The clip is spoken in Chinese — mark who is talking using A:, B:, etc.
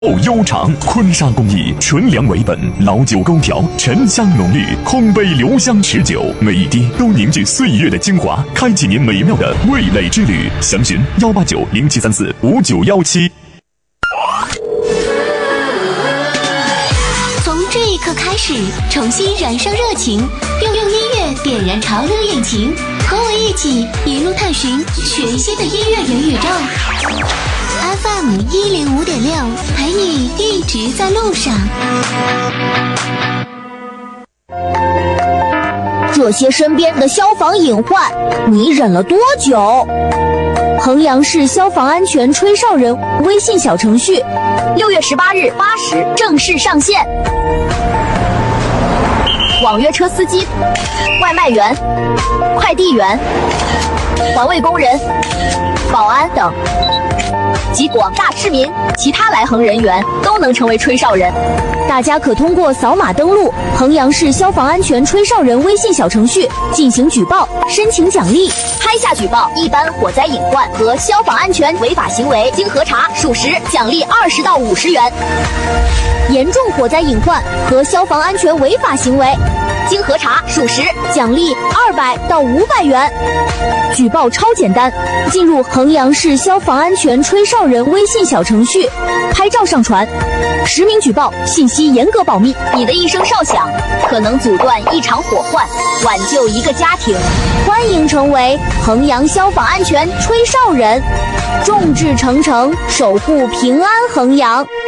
A: 悠长，坤沙工艺，纯粮为本，老酒勾调，沉香浓郁，空杯留香持久，每一滴都凝聚岁月的精华，开启您美妙的味蕾之旅。详询18907345917。
B: 从这一刻开始，重新燃烧热情，用音乐点燃潮流引擎，和我一起一路探寻全新的音乐元宇宙。FM 105.6，陪你一直在路上。
C: 这些身边的消防隐患，你忍了多久？衡阳市消防安全吹哨人微信小程序，6月18日8时正式上线。网约车司机、外卖员、快递员、环卫工人、保安等及广大市民、其他来衡人员都能成为吹哨人。大家可通过扫码登录衡阳市消防安全吹哨人微信小程序进行举报，申请奖励。拍下举报一般火灾隐患和消防安全违法行为，经核查属实，奖励20到50元；严重火灾隐患和消防安全违法行为，经核查属实，奖励200到500元。举报超简单，进入衡阳市消防安全吹哨人微信小程序，拍照上传，实名举报，信息严格保密。你的一声哨响，可能阻断一场火患，挽救一个家庭。欢迎成为衡阳消防安全吹哨人，众志成城，守护平安衡阳。